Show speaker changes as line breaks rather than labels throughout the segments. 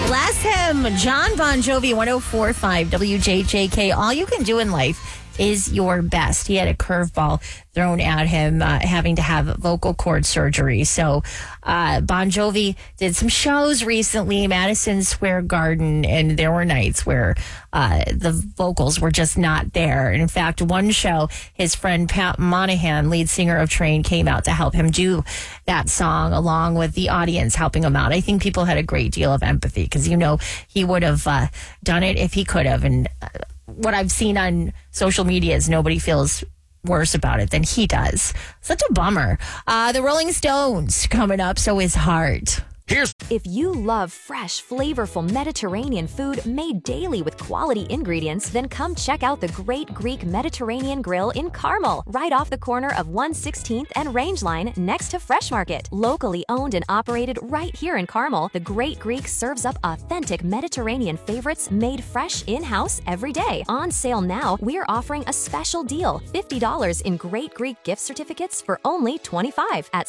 Bless him. John Bon Jovi, 104.5 WJJK. All you can do in life is your best. He had a curveball thrown at him, having to have vocal cord surgery. So Bon Jovi did some shows recently, Madison Square Garden, and there were nights where the vocals were just not there. And in fact, one show, his friend Pat Monahan, lead singer of Train, came out to help him do that song along with the audience helping him out. I think people had a great deal of empathy because, he would have done it if he could have. And what I've seen on social media is nobody feels worse about it than he does. Such a bummer. The Rolling Stones coming up, so is Heart.
If you love fresh, flavorful Mediterranean food made daily with quality ingredients, then come check out the Great Greek Mediterranean Grill in Carmel, right off the corner of 116th and Rangeline next to Fresh Market. Locally owned and operated right here in Carmel, the Great Greek serves up authentic Mediterranean favorites made fresh in-house every day. On sale now, we're offering a special deal, $50 in Great Greek gift certificates for only $25 at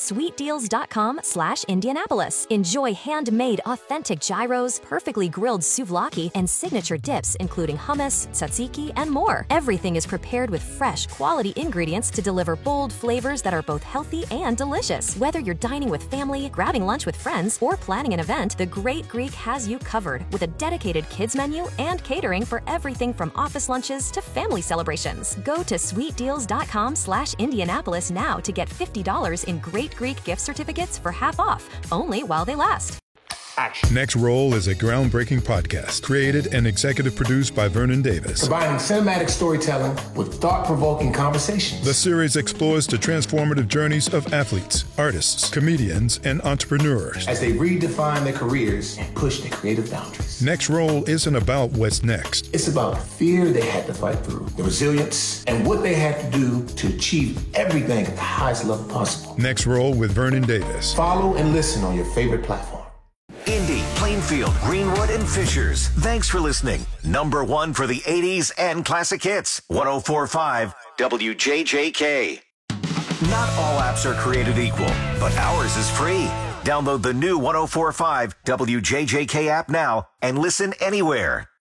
sweetdeals.com/Indianapolis. Enjoy handmade authentic gyros, perfectly grilled souvlaki, and signature dips including hummus, tzatziki, and more. Everything is prepared with fresh, quality ingredients to deliver bold flavors that are both healthy and delicious. Whether you're dining with family, grabbing lunch with friends, or planning an event, the Great Greek has you covered with a dedicated kids menu and catering for everything from office lunches to family celebrations. Go to sweetdeals.com/Indianapolis now to get $50 in Great Greek gift certificates for half off, only while they last.
Action. Next Roll is a groundbreaking podcast created and executive produced by Vernon Davis.
Combining cinematic storytelling with thought-provoking conversations.
The series explores the transformative journeys of athletes, artists, comedians, and entrepreneurs
as they redefine their careers and push their creative boundaries.
Next Roll isn't about what's next.
It's about the fear they had to fight through, the resilience, and what they had to do to achieve everything at the highest level possible.
Next Roll with Vernon Davis.
Follow and listen on your favorite platform.
Indy, Plainfield, Greenwood, and Fishers. Thanks for listening. Number one for the 80s and classic hits. 104.5 WJJK. Not all apps are created equal, but ours is free. Download the new 104.5 WJJK app now and listen anywhere.